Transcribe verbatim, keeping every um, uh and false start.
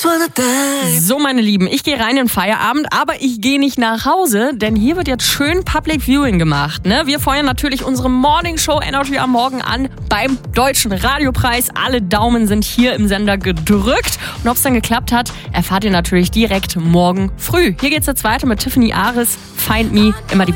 So, meine Lieben, ich gehe rein in den Feierabend, aber ich gehe nicht nach Hause, denn hier wird jetzt schön Public Viewing gemacht. Ne? Wir feuern natürlich unsere Morning Show Energy am Morgen an beim Deutschen Radiopreis. Alle Daumen sind hier im Sender gedrückt. Und ob es dann geklappt hat, erfahrt ihr natürlich direkt morgen früh. Hier geht's jetzt weiter mit Tiffany Aris, Find Me, immer die